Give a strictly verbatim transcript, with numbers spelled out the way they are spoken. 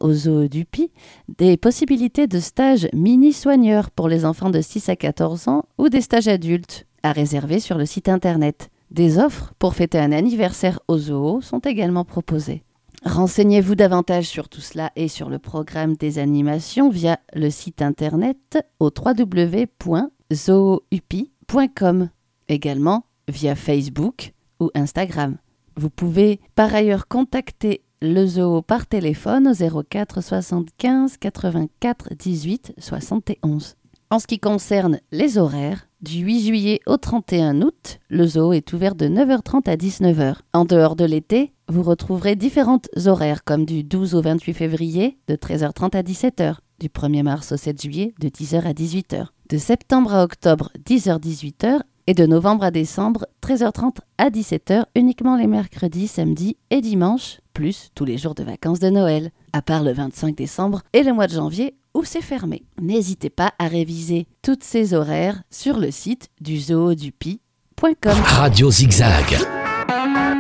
au Zoo du Pi des possibilités de stages mini-soigneurs pour les enfants de six à quatorze ans ou des stages adultes à réserver sur le site internet. Des offres pour fêter un anniversaire au zoo sont également proposées. Renseignez-vous davantage sur tout cela et sur le programme des animations via le site internet au w w w point zoo u p i point com, également via Facebook ou Instagram. Vous pouvez par ailleurs contacter le zoo par téléphone au zéro quatre soixante-quinze quatre-vingt-quatre dix-huit soixante et onze. En ce qui concerne les horaires, du huit juillet au trente et un août, le zoo est ouvert de neuf heures trente à dix-neuf heures. En dehors de l'été, vous retrouverez différentes horaires comme du douze au vingt-huit février de treize heures trente à dix-sept heures, du premier mars au sept juillet de dix heures à dix-huit heures, de septembre à octobre dix heures à dix-huit heures et de novembre à décembre treize heures trente à dix-sept heures uniquement les mercredis, samedis et dimanches, plus tous les jours de vacances de Noël, à part le vingt-cinq décembre et le mois de janvier où c'est fermé. N'hésitez pas à réviser toutes ces horaires sur le site du zoo du pi point com. Radio Zigzag.